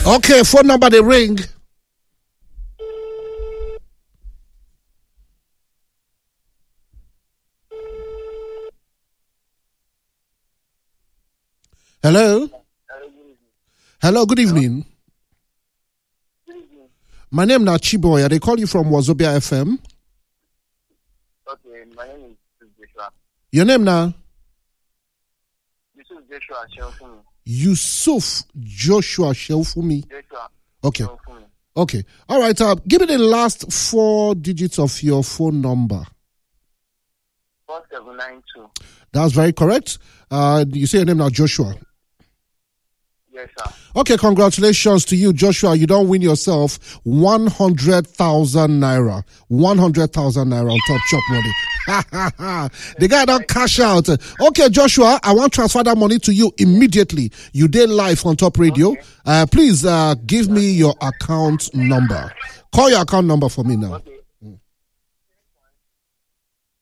Okay, phone number they ring. Hello? Hello, good evening. My name is Chiboy. They call you from Wazobia FM. Okay, my name is Joshua. Your name now? Yusuf Joshua Shelfumi. Yusuf Joshua Shelfumi. Joshua. Okay. Shelfumi. Okay. All right. Give me the last 4 digits of your phone number. 4792. That's very correct. You say your name now, Joshua. Yes, sir. Okay, congratulations to you, Joshua. You don't win yourself 100,000 naira. 100,000 naira on Top Chop money. The guy don't cash out. Okay, Joshua, I want to transfer that money to you immediately. You did live on Top Radio. Okay. Please give me your account number. Call your account number for me now. Okay.